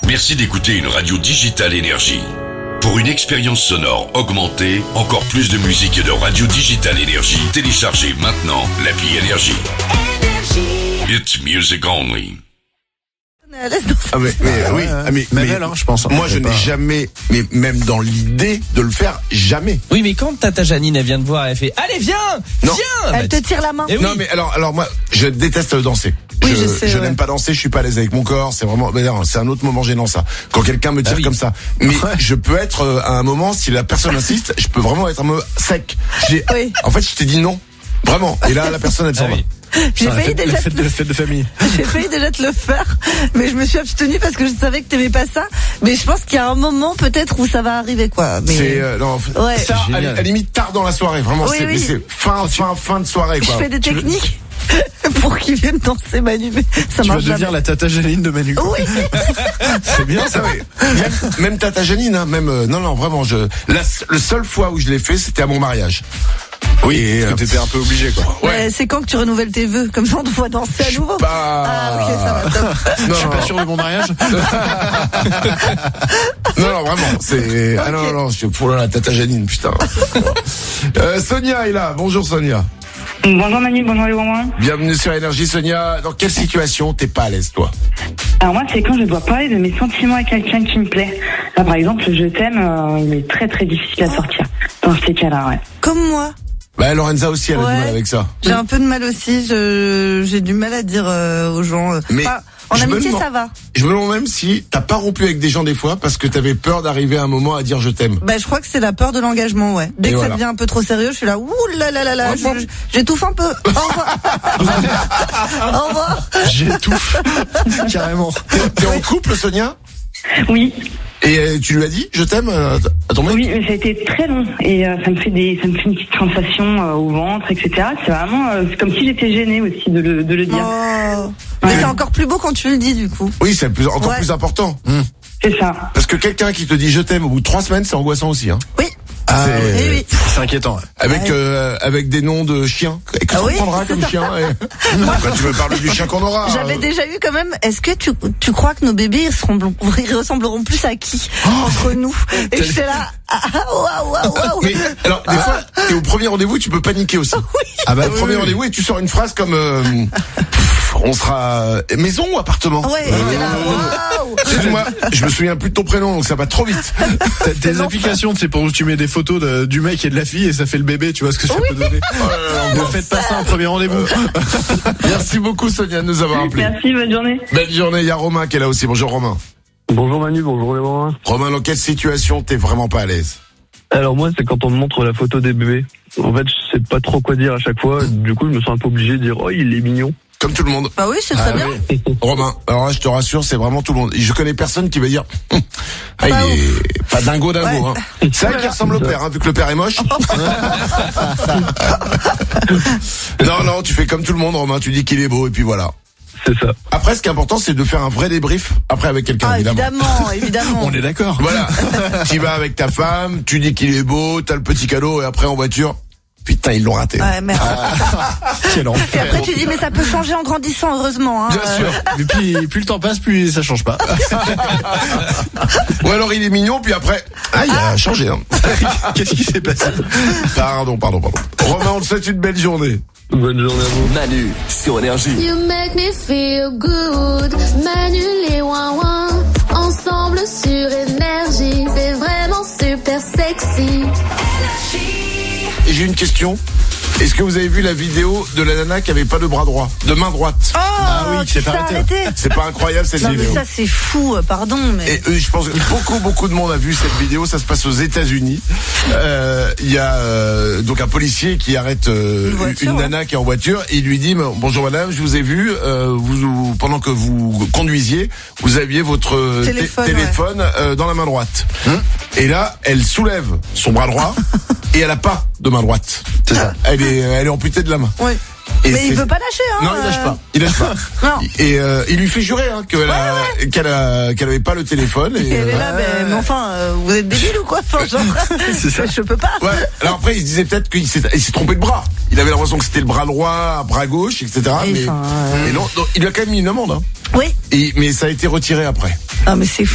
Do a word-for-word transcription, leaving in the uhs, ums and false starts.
Merci d'écouter une radio digitale Énergie. Pour une expérience sonore augmentée, encore plus de musique et de radio digitale Énergie, téléchargez maintenant l'appli Énergie. It's music only. Ah mais, mais oui, ah, mais, mais, mais, hein, je pense. Moi, je n'ai jamais, mais même dans l'idée de le faire, jamais. Oui, mais quand Tata Janine, elle vient te voir, elle fait, allez, viens, non. viens. Elle te tire la main. Oui. Non, mais alors, alors moi, je déteste danser. Oui, je, je sais. je ouais. n'aime pas danser, je suis pas à l'aise avec mon corps. C'est vraiment, mais non, c'est un autre moment gênant ça. Quand quelqu'un me tire ah oui. comme ça. Mais ouais. je peux être euh, à un moment, si la personne insiste, je peux vraiment être un peu sec. J'ai, oui. En fait, je t'ai dit non, vraiment. Et là, la personne elle s'en ah va. Oui. J'ai failli fête, déjà la fête te le... de, fête de famille. J'ai failli déjà te le faire, mais je me suis abstenue parce que je savais que t'aimais pas ça. Mais je pense qu'il y a un moment peut-être où ça va arriver, quoi. Mais... C'est euh, non, ouais. ça, à, à limite tard dans la soirée, vraiment. Oui, c'est, oui. c'est fin, fin, fin de soirée, quoi. Je fais des techniques pour qu'ils viennent danser Manu, mais ça Tu vas marche devenir jamais. la Tata Janine de Manu. Oui. C'est bien ça. Oui. Même, même Tata Janine, hein, même euh, non, non, vraiment. Je, la, le seule fois où je l'ai fait, c'était à mon mariage. Oui, et, parce que t'étais un peu obligé, quoi. Ouais. Ouais, c'est quand que tu renouvelles tes vœux? Comme ça, on te voit danser à nouveau. Pas... Ah, ok, ça va, top. Non, Je suis pas sûr de mon mariage. non, non, vraiment. C'est. Ah non, non, non, je suis pour la Tata Janine, putain. euh, Sonia est là. Bonjour Sonia. Bonjour Manu, bonjour les bonbons. Bienvenue sur Énergie, Sonia. Dans quelle situation t'es pas à l'aise, toi? Alors moi, c'est quand je dois parler de mes sentiments à quelqu'un qui me plaît. Là, par exemple, je t'aime, euh, il est très très difficile à sortir. Dans ces cas-là, ouais. Comme moi. Bah Lorenza aussi, elle a Ouais. du mal avec ça. J'ai un peu de mal aussi. Je, j'ai du mal à dire euh, aux gens. euh, Mais enfin, en je me amitié, demande- ça va. Je me demande même si t'as pas rompu avec des gens des fois parce que t'avais peur d'arriver à un moment à dire je t'aime. Bah, je crois que c'est la peur de l'engagement, ouais. Dès Et que voilà. ça devient un peu trop sérieux, je suis là, ouh là là là là, Au revoir. je- j'étouffe un peu. Au revoir. Au revoir. J'étouffe. Carrément. T'es en couple, Sonia? Oui, Et euh, tu lui as dit je t'aime euh, à ton mec? oui, mais ça a été très long et euh, ça me fait des, ça me fait une petite sensation euh, au ventre, et cetera. C'est vraiment, euh, c'est comme si j'étais gênée aussi de le, de le dire. Oh. Mais c'est encore plus beau quand tu le dis, du coup. Oui, c'est plus, encore Ouais. plus important. C'est ça. Parce que quelqu'un qui te dit je t'aime au bout de trois semaines, c'est angoissant aussi. Hein. Oui. Ah, Oui, oui. C'est inquiétant. Ouais. Avec Ouais. euh, avec des noms de chiens. Et que Ah tu oui, prendras c'est comme ça. chien. Et... Bah, tu me parles du chien qu'on aura. J'avais hein. déjà eu quand même. Est-ce que tu, tu crois que nos bébés ils ressembleront, ils ressembleront plus à qui Oh. entre nous? Et j'étais là. Ah, waouh, waouh, waouh. Mais alors des fois, t'es au premier rendez-vous, tu peux paniquer aussi. Ah bah, au premier rendez-vous et tu sors une phrase comme euh, pff, on sera euh, maison ou appartement. Ouais. j'étais là, waouh. C'est moi, je me souviens plus de ton prénom, donc ça va trop vite. T'as des applications, c'est pour où tu mets des photos de, du mec et de la fille et ça fait le bébé, tu vois ce que ça peut donner. Ne faites pas ça en premier rendez-vous. Merci beaucoup Sonia de nous avoir appelé. Merci, bonne journée. Belle journée, il y a Romain qui est là aussi. Bonjour Romain. Bonjour Manu, bonjour les mamans. Romain, dans quelle situation t'es vraiment pas à l'aise? Alors moi, c'est quand on me montre la photo des bébés. En fait, je sais pas trop quoi dire à chaque fois. Du coup, je me sens un peu obligé de dire « Oh, il est mignon ». Comme tout le monde. Bah oui, c'est très Ah bien. oui. Romain, alors là, je te rassure, c'est vraiment tout le monde. Je connais personne qui va dire ah, il Pas est pas dingo dingo. Ouais. Hein. C'est vrai qu'il ressemble au père, hein, vu que le père est moche. non, non, tu fais comme tout le monde, Romain. Tu dis qu'il est beau et puis voilà. C'est ça. Après, ce qui est important, c'est de faire un vrai débrief après avec quelqu'un, Ah, évidemment. évidemment, évidemment. On est d'accord. Voilà. Tu vas avec ta femme, tu dis qu'il est beau, t'as le petit cadeau et après en voiture, putain, ils l'ont raté. Ouais, merde. Quel Et enfer. après, tu dis, mais ça peut changer en grandissant, heureusement. Hein. Bien sûr. Et puis, plus le temps passe, plus ça change pas. Ou alors il est mignon, puis après, ah, il a changé. Hein. Qu'est-ce qui s'est passé? Pardon, pardon, pardon. Romain, on te souhaite une belle journée. Bonne journée à vous. Manu sur Énergie. You make me feel good. Manu les ouin ensemble sur Énergie, c'est vraiment super sexy. Et j'ai une question. Est-ce que vous avez vu la vidéo de la nana qui avait pas de bras droit, de main droite? Oh, Ah oui, qui s'est tu pas t'es arrêté. arrêté. C'est pas incroyable cette Non, mais vidéo? ça, c'est fou, euh, pardon, mais. Et euh, je pense que beaucoup beaucoup de monde a vu cette vidéo. Ça se passe aux États-Unis. Euh, Il y a euh, donc un policier qui arrête euh, Une voiture, une nana qui est en voiture et il lui dit bonjour madame, je vous ai vu euh, vous pendant que vous conduisiez, vous aviez votre té- Téléphone, téléphone euh, dans la main droite. Et là, elle soulève son bras droit et elle a pas de main droite. C'est ça. Elle est elle est amputée de la main. Ouais. Et Mais il c'est- veut pas lâcher, hein. Non, il lâche euh. pas. Il lâche pas. Non. Et euh, il lui fait jurer hein, qu'elle a, qu'elle a, qu'elle avait pas le téléphone. Et, Et elle est euh, là, ben, mais enfin, euh, vous êtes débile ou quoi? Enfin, genre, C'est ça. je peux pas. Ouais. Alors après, il se disait peut-être qu'il s'est, il s'est trompé de bras. Il avait l'impression que c'était le bras droit, bras gauche, et cetera. Et mais, enfin, euh, mais non, non, il lui a quand même mis une amende. Hein. Oui. Et, mais ça a été retiré après. Ah, mais c'est